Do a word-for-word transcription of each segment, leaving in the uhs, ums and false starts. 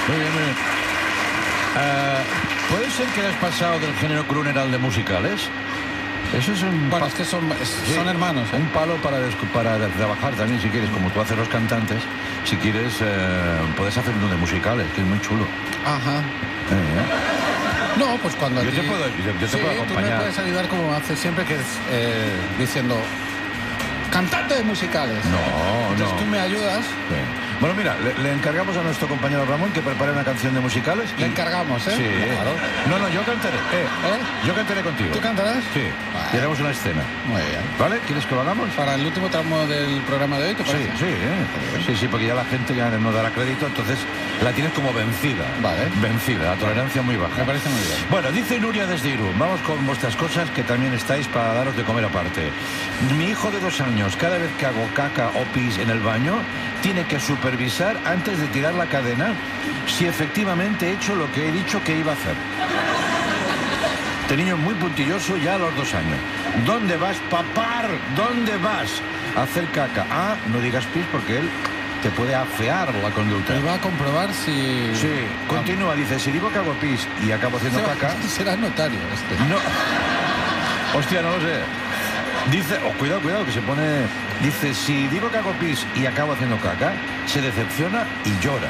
Muy bien, muy bien. Uh, ¿Puede ser que hayas pasado del género crooner al de musicales? Eso es un... Bueno, es que son, es, sí, son hermanos. ¿eh? Un palo para, para trabajar también, si quieres, como tú haces los cantantes. Si quieres, eh, puedes hacer uno de musicales, que es muy chulo. Ajá. Eh, ¿eh? No, pues cuando yo aquí... te puedo, yo, yo te sí, puedo tú acompañar. me puedes ayudar como haces siempre, que es eh, diciendo... Cantante de musicales. No, Entonces no. tú me ayudas. Sí. Bueno, mira, le, le encargamos a nuestro compañero Ramón que prepare una canción de musicales. Le y... encargamos, ¿eh? Sí. Claro. No, no, yo cantaré. Eh, ¿Eh? Yo cantaré contigo. ¿Tú cantarás? Sí. Vale. Y haremos una escena. Muy bien. ¿Vale? ¿Quieres que lo hagamos? Para el último tramo del programa de hoy, ¿te Sí, parece? sí, ¿eh? Sí, sí, porque ya la gente ya no dará crédito, entonces la tienes como vencida. Vale. Vencida, la tolerancia muy baja. Me parece muy bien. Bueno, dice Nuria desde Irún, vamos con vuestras cosas que también estáis para daros de comer aparte. Mi hijo de dos años, cada vez que hago caca o pis en el baño, tiene que supervisar antes de tirar la cadena si efectivamente he hecho lo que he dicho que iba a hacer. Este niño es muy puntilloso ya a los dos años. ¿Dónde vas, papar? ¿Dónde vas a hacer caca? Ah, no digas pis porque él te puede afear la conducta. Y va a comprobar si... Sí, continúa, dice, si digo que hago pis y acabo haciendo Será- caca... Será notario este. No. Hostia, no lo sé. Dice, oh, cuidado, cuidado, que se pone... Dice, si digo que hago pis y acabo haciendo caca, se decepciona y llora.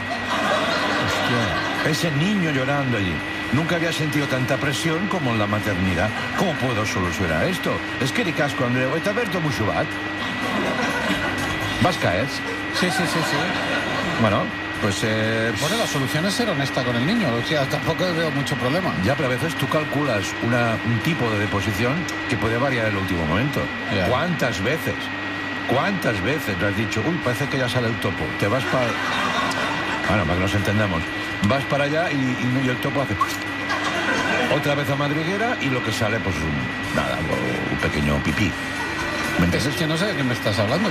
Hostia. Ese niño llorando allí. Nunca había sentido tanta presión como en la maternidad. ¿Cómo puedo solucionar esto? Es que ni casco, Andreu. ¿Te aberto mucho bat? ¿Vas a caer? Sí, sí, sí, sí. Bueno, pues... Eh, Bueno, la solución es ser honesta con el niño. O sea, tampoco veo mucho problema. Ya, pero a veces tú calculas una, un tipo de deposición que puede variar en el último momento. Ya. ¿Cuántas veces? ¿Cuántas veces le has dicho, uy, parece que ya sale el topo? Te vas para... Bueno, para que nos entendamos. Vas para allá y, y, y el topo hace... Otra vez a madriguera y lo que sale, pues, un, nada, un pequeño pipí. ¿Me entiendes? Es que no sé de qué me estás hablando.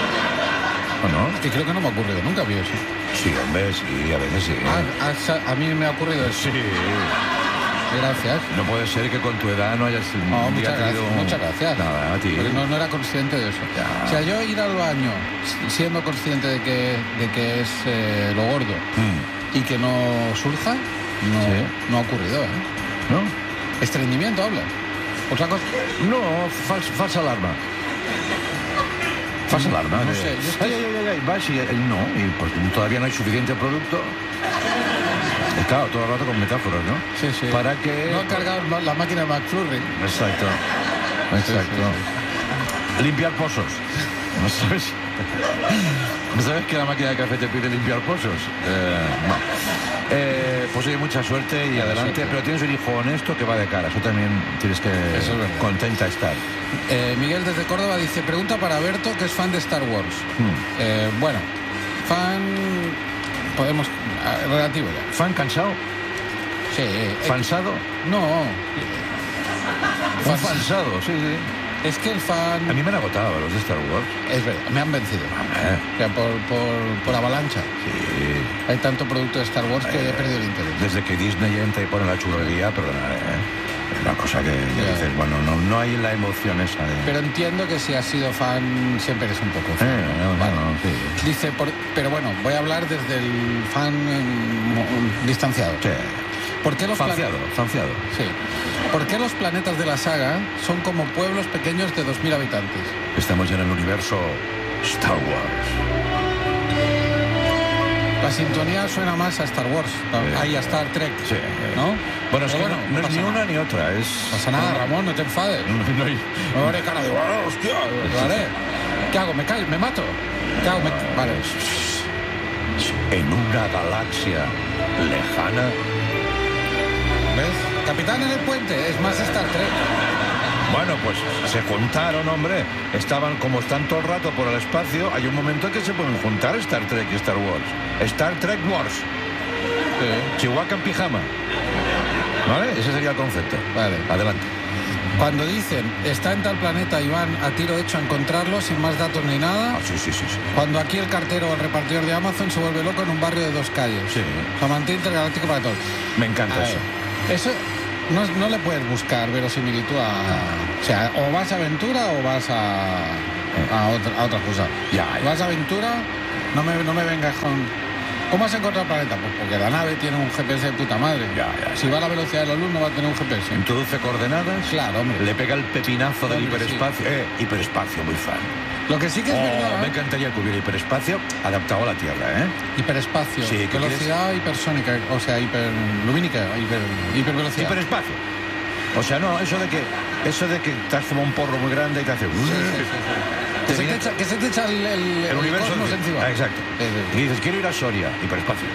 ¿O no? Es que creo que no me ha ocurrido nunca, vio eso. Sí, hombre, sí, a veces sí. Ah, a, a mí me ha ocurrido eso. Sí. Gracias. No puede ser que con tu edad no hayas... No, un día muchas tenido... gracias, muchas gracias. Nada, a ti. Porque no, no era consciente de eso. Ya. O sea, yo ir al baño siendo consciente de que, de que es eh, lo gordo Mm. y que no surja, no, Sí. no ha ocurrido, ¿eh? ¿No? Estreñimiento, habla. Otra cosa. No, fals, falsa alarma. Falsa alarma. No de- sé, yo estoy- Ay, ay, ay, ay, vas y él no, y pues todavía no hay suficiente producto. Y claro, todo el rato con metáforas, ¿no? Sí, sí. Para que... No ha cargado ma- la máquina de McFlurry. Exacto. Exacto. Limpiar pozos. ¿No sabes? ¿No sabes que la máquina de café te pide limpiar pozos? Eh, no. Eh, pues oye, mucha suerte y Mucha adelante. suerte. Pero tienes un hijo honesto que va de cara. Eso también tienes que... Eso es verdad. Contenta estar. Eh, Miguel desde Córdoba dice, pregunta para Berto, que es fan de Star Wars. Hmm. Eh, bueno, fan... Podemos... ah, relativo ya. ¿Fan cansado? Sí. eh, ¿Fansado? No. Un Fans- fansado, sí, sí. Es que el fan... A mí me han agotado los de Star Wars. Es verdad, me han vencido. Eh, O sea, por, por, por avalancha. sí. Hay tanto producto de Star Wars que he perdido el interés. Desde que Disney entra y pone la churrería, perdona, eh, es una cosa que, que Ya. dices, bueno, no, no hay la emoción esa de... Pero entiendo que si has sido fan, siempre eres un poco fan. Eh, no, no, Vale. no, sí. Dice, por- pero bueno, voy a hablar desde el fan mm, mo- distanciado. Sí. ¿Por qué los plan- Fanciado, fanciado. Sí. ¿Por qué los planetas de la saga son como pueblos pequeños de dos mil habitantes? Estamos ya en el universo Star Wars. La sintonía suena más a Star Wars, Eh, ahí a Star Trek, Sí. ¿no? Bueno, es Pero que no, no es pasa ni nada. una ni otra, es... No pasa nada, Ramón, no te enfades. No, no hay- Me haré cara de, "Oh, hostia, lo haré". ¿Qué hago? ¿Me callo? ¿Me mato? ¿Qué hago? Me... Vale. En una galaxia lejana... ¿Ves? Capitán en el puente, es más Star Trek. Bueno, pues se juntaron, hombre. Estaban, como están todo el rato por el espacio, hay un momento en que se pueden juntar Star Trek y Star Wars. Star Trek Wars. Chihuahua en pijama. ¿Vale? Ese sería el concepto. Vale. Adelante. Cuando dicen, está en tal planeta y van a tiro hecho a encontrarlo sin más datos ni nada, Ah, sí, sí, sí, sí. cuando aquí el cartero o el repartidor de Amazon se vuelve loco en un barrio de dos calles. Sí. Samantía intergaláctico para todos. Me encanta A eso. ver, eso no, no le puedes buscar verosimilitud a... O sea, o vas a aventura o vas a, a, otra, a otra cosa. Ya, ya. Vas a aventura, no me, no me vengas con... ¿Cómo has encontrado el planeta? Pues porque la nave tiene un G P S de puta madre. Ya, ya, si ya. va a la velocidad de la luz no va a tener un G P S. Introduce coordenadas. Claro, hombre. Le pega el pepinazo del Hombre, hiperespacio. Sí. Eh, hiperespacio, muy fan. Lo que sí que es oh, verdad... Me encantaría que hubiera hiperespacio adaptado a la Tierra, ¿eh? Hiperespacio, sí, velocidad quieres? hipersónica, o sea, hiperlumínica, hiper, hipervelocidad. Hiperespacio. O sea, no, eso de que eso de que te has fumado un porro muy grande y te hace... Sí, sí, sí, sí. Que, se te echa, que se te echa el, el, el universo cosmos de... encima. Ah, exacto. Sí, sí. Y dices, quiero ir a Soria, hiperespacio.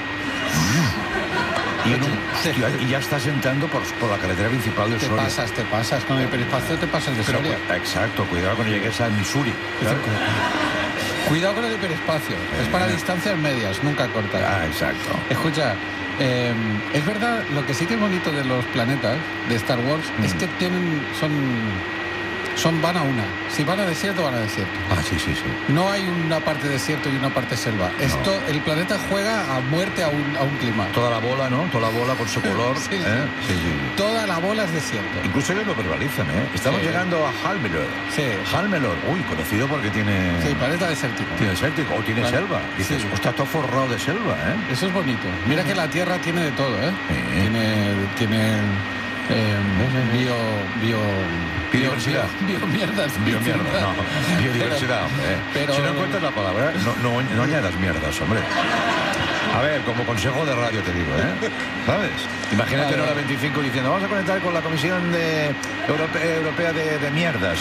Y, en un, hostia, y ya estás entrando por, por la carretera principal de te Soria. Te pasas, te pasas. Con el hiperespacio te pasas de Pero, Soria. Exacto, cuidado cuando llegues a Missouri. Claro. Cuidado con el hiperespacio. Es para distancias medias, nunca cortas. Ah, exacto. Escucha, eh, es verdad, lo que sí que es bonito de los planetas de Star Wars mm. es que tienen, son, son, van a una. Si van a desierto, van a desierto. Ah, sí, sí, sí. No hay una parte desierto y una parte selva. No. Esto, el planeta juega a muerte a un, a un clima. Toda la bola, ¿no? Toda la bola por su color. sí, sí. ¿eh? Sí, sí. Toda la bola es desierto. Incluso ellos lo verbalizan, ¿eh? Estamos sí. llegando a Halmelor. Sí. Halmelor, uy, conocido porque tiene... Sí, planeta desértico. Tiene desértico, o tiene vale. selva. Dices, sí. está todo forrado de selva, ¿eh? Eso es bonito. Mira que la Tierra tiene de todo, ¿eh? Sí. Tiene... tiene eh, bio... bio... Biodiversidad. Bio, bio mierdas. Bio mierdas, no. Biodiversidad, hombre. Pero, si no encuentras la palabra, no, no, no añadas mierdas, hombre. A ver, como consejo de radio te digo, ¿eh? ¿Sabes? Imagínate en hora veinticinco diciendo, vamos a conectar con la Comisión de Europe, Europea de, de Mierdas.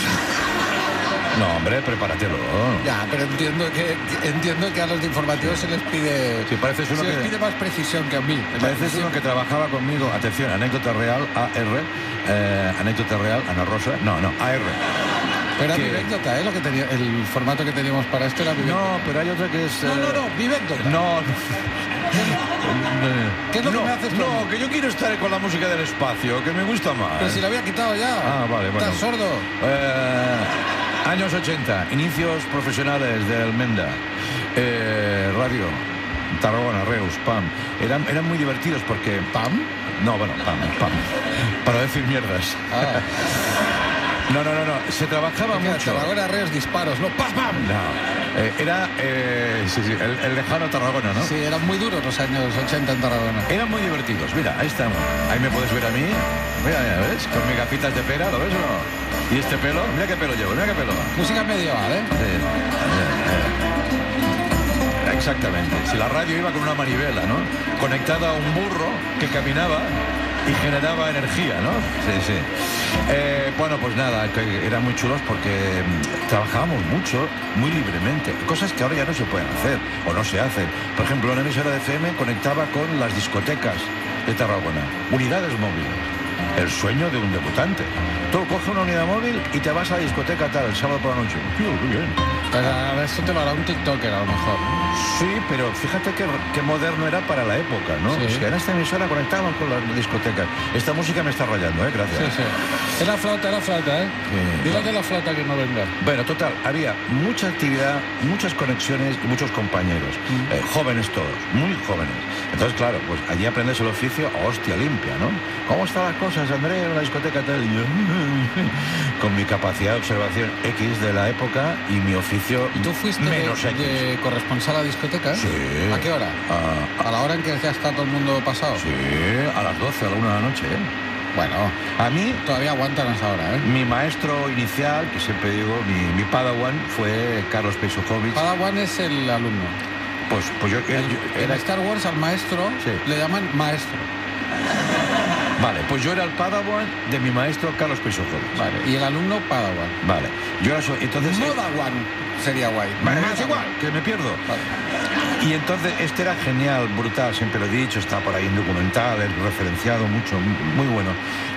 No, hombre, prepáratelo. Ya, pero entiendo que, que entiendo que a los informativos se les pide... Sí, pareces uno se que... les pide más precisión que a mí. Pareces uno que trabajaba conmigo. Atención, anécdota real, A R. Eh, anécdota real, Ana Rosa. No, no, A R. Pero era que... Vivécdota, ¿eh? Lo que tenía, el formato que teníamos para esto era Vivécdota. No, pero hay otra que es... No, no, no, Vivécdota. No, no. ¿Qué es lo no, que me haces? No, que yo quiero estar con la música del espacio, que me gusta más. Pero si la había quitado ya. Ah, vale, bueno. ¿Estás sordo? Eh, años ochenta, inicios profesionales del Menda. Eh, radio, Tarragona, Reus, P A M. Eran, eran muy divertidos porque... ¿P A M? No, bueno, P A M, P A M. Para decir mierdas. Ah. No, no, no, no. Se trabajaba Porque mucho. Tarragona, Reus, disparos, no, ¡pam, pam! No. Eh, era, eh, sí, sí, el, el lejano Tarragona, ¿no? Sí, eran muy duros los años ochenta en Tarragona. Eran muy divertidos. Mira, ahí estamos. Ahí me puedes ver a mí. Mira, mira, ¿ves? Con mis gafitas de pera, ¿lo ves o no? Y este pelo, mira qué pelo llevo, mira qué pelo. Música medieval, ¿eh? Sí. Exactamente. Si la radio iba con una manivela, ¿no? Conectada a un burro que caminaba y generaba energía, ¿no? Sí, sí. Eh, bueno, pues nada, que eran muy chulos porque trabajábamos mucho, muy libremente. Cosas que ahora ya no se pueden hacer o no se hacen. Por ejemplo, una emisora de F M conectaba con las discotecas de Tarragona. Unidades móviles. El sueño de un debutante. Tú coges una unidad móvil y te vas a la discoteca tal, el sábado por la noche. Tío, qué bien. Pero eso te lo hará un TikToker a lo mejor. Sí, pero fíjate que, que moderno era para la época, ¿no? Sí. O sea, en esta emisora conectábamos con las discotecas. Esta música me está rayando, ¿eh? Gracias. Sí, sí. Era flauta, era flauta, ¿eh? Sí. Dile de la flauta que no venga. Bueno, total, había mucha actividad, muchas conexiones y muchos compañeros. Mm. Eh, jóvenes todos, muy jóvenes. Entonces, claro, pues allí aprendes el oficio a hostia limpia, ¿no? ¿Cómo están las cosas, André, en la discoteca tal? Y yo, con mi capacidad de observación X de la época y mi oficio ¿Y tú fuiste menos de, X. de corresponsal a discoteca? Sí. ¿A qué hora? A, a, ¿A la hora en que ya está todo el mundo pasado? Sí, a las doce, a la una de la noche, ¿eh? Bueno, a mí todavía aguantan a esa hora, ¿eh? Mi maestro inicial, que siempre digo, mi, mi Padawan, fue Carlos Peisujovic. Padawan es el alumno. Pues, pues yo, el, yo era... En Star Wars al maestro sí. le llaman maestro. Vale, pues yo era el Padawan de mi maestro Carlos Peisujovic. Vale, y el alumno Padawan. Vale, yo era so... entonces... Modawan sería guay. Vale, es igual, que me pierdo. Vale. Y entonces este era genial, brutal, siempre lo he dicho, está por ahí en documentales, referenciado mucho, muy bueno.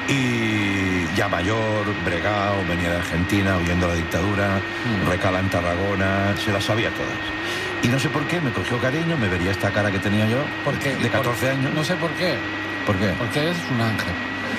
Y ya mayor, bregao, venía de Argentina, huyendo la dictadura, mm. recala en Tarragona, se las sabía todas. Y no sé por qué, me cogió cariño, me vería esta cara que tenía yo, porque de catorce por, años. No sé por qué. ¿Por qué? Porque eres un ángel.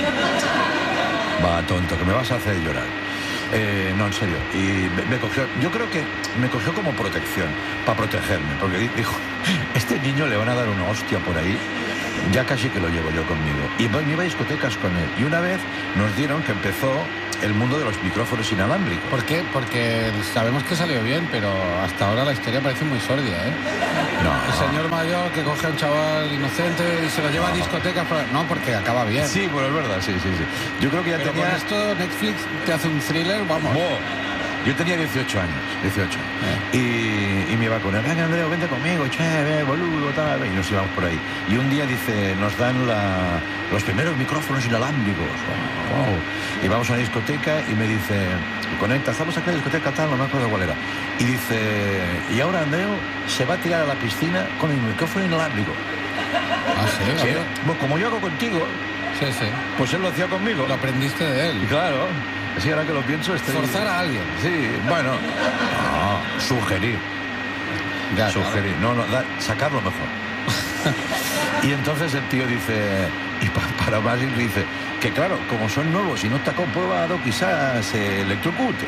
Va, tonto, que me vas a hacer llorar. Eh, no, en serio. Y me, me cogió, yo creo que me cogió como protección, para protegerme, porque dijo, este niño le van a dar una hostia por ahí, ya casi que lo llevo yo conmigo. Y me iba a discotecas con él. Y una vez nos dieron que empezó el mundo de los micrófonos inalámbricos. ¿Por qué? Porque sabemos que salió bien, pero hasta ahora la historia parece muy sórdida, ¿eh? No. El señor mayor que coge a un chaval inocente y se lo lleva no. a discotecas. Para... No, porque acaba bien. Sí, bueno, es verdad, sí, sí, sí. Yo creo que ya pero tenía... con esto Netflix te hace un thriller, vamos. Wow. Yo tenía dieciocho años, dieciocho. Eh. Y, y me iba con él, venga, Andreu, vente conmigo, che, ve, boludo, tal. Y nos íbamos por ahí. Y un día dice, nos dan la, los primeros micrófonos inalámbricos. Wow. Y vamos a una discoteca y me dice, conecta, estamos aquí en la discoteca tal, no me acuerdo cuál era. Y dice, y ahora Andreu se va a tirar a la piscina con el micrófono inalámbrico. Ah, sí, sí. Bueno, como yo hago contigo, sí, sí. Pues él lo hacía conmigo. Lo aprendiste de él. Y claro. Sí, ahora que lo pienso... Estoy... Forzar a alguien. Sí, bueno. No, sugerir. Ya, sugerir. Claro. No, no, da, sacarlo mejor. Y entonces el tío dice... Y pa, para más dice... Que claro, como son nuevos y no está comprobado, quizás se electrocute.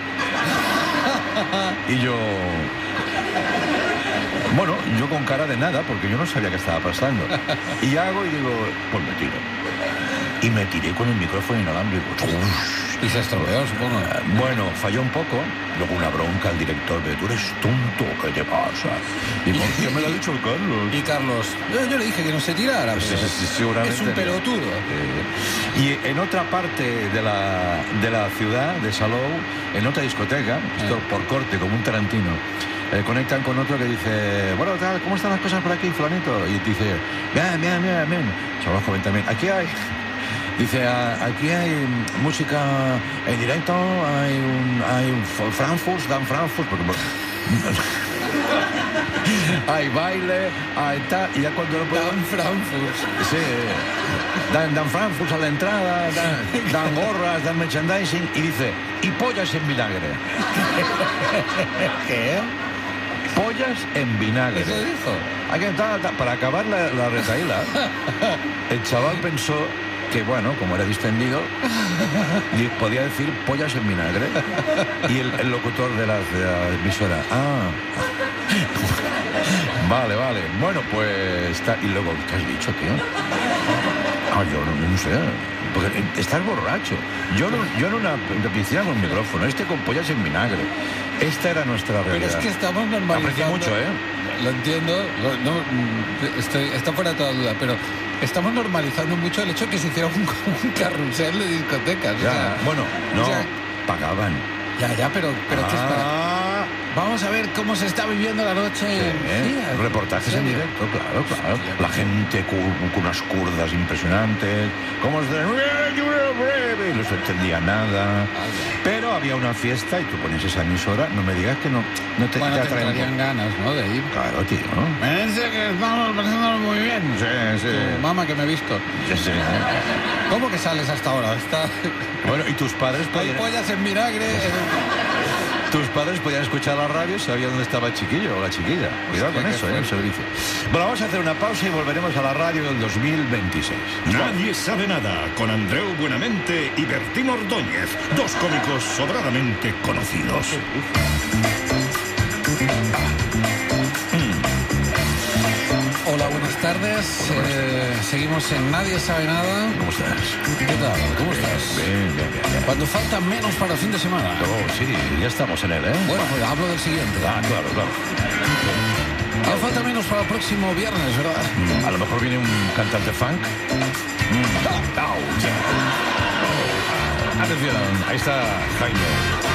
Y yo... Bueno, yo con cara de nada, porque yo no sabía qué estaba pasando. Y hago y digo... Pues me tiro. Y me tiré con el micrófono inalámbrico. Uf. Y se estropeó, supongo. Uh, bueno, falló un poco. Luego una bronca al director. De, tú eres tonto, ¿qué te pasa? Y ¿por qué me lo ha dicho el Carlos? Y Carlos, yo, yo le dije que no se tirara. Pero sí, sí, seguramente es un pelotudo. Eh, y en otra parte de la, de la ciudad, de Salou, en otra discoteca, eh. esto por corte, como un Tarantino, eh, conectan con otro que dice, bueno, tal, ¿cómo están las cosas por aquí, fulanito? Y dice, bien, bien, bien, bien. Chavos, comentan bien. Aquí hay... Dice, aquí hay música en directo, hay un, hay un Frankfurt, Dan Frankfurt, porque... hay baile, hay tal, y ya cuando lo puedo... Dan Frankfurt. Sí, dan, dan Frankfurt a la entrada, dan, dan gorras, dan merchandising, y dice, y pollas en vinagre. ¿Qué? Pollas en vinagre. ¿Eso dijo? Aquí está, para acabar la, la retaíla, el chaval pensó... que bueno, como era distendido, podía decir pollas en vinagre. Y el, el locutor de la, de la emisora, ah, vale, vale, bueno, pues está. Y luego, ¿qué has dicho, tío? Ah, yo no, no sé, porque estás borracho. Yo no, yo en una, una piscina con micrófono, este con pollas en vinagre. Esta era nuestra realidad. Pero es que estamos normalizando. Aprecio mucho, ¿eh? Lo entiendo, lo, no, estoy, está fuera de toda duda, pero estamos normalizando mucho el hecho de que se hiciera un, un carrusel de discotecas. Ya, o sea, bueno, no, o sea, pagaban. Ya, ya, pero, pero ah. ¿qué es para? Vamos a ver cómo se está viviendo la noche. Sí, sí, reportajes en directo, claro, claro. Sí, la gente con, con unas curdas impresionantes, como se... no se entendía nada. Pero había una fiesta y tú pones esa emisora, no me digas que no, no te, bueno, te te traerían ganas, ¿no? De ir. Claro, tío. Me dice que estamos pasándolo muy bien. Sí, sí. Tu mamá que me he visto. Sí, sí. ¿Cómo que sales hasta ahora? Está... Bueno, y tus padres podían... Hay pollas en vinagre. Tus padres podían escuchar la radio, sabían dónde estaba el chiquillo o la chiquilla. Cuidado con eso, ¿eh? El servicio. Bueno, vamos a hacer una pausa y volveremos a la radio del dos mil veintiséis. Nadie sabe nada, con Andreu Buenamente y Bertín Ordóñez, dos cómicos sobradamente conocidos. Hola, buenas tardes. Eh, seguimos en Nadie Sabe Nada. ¿Cómo estás? ¿Qué tal? ¿Cómo estás? Bien, bien, bien, bien. Cuando falta menos para el fin de semana. Oh, sí, ya estamos en él, ¿eh? Bueno, pues hablo del siguiente. Ah, claro, claro. Aún falta menos para el próximo viernes, ¿verdad? Mm, a lo mejor viene un cantante funk. Mm. Oh, yeah. Atención, ahí está Jaime.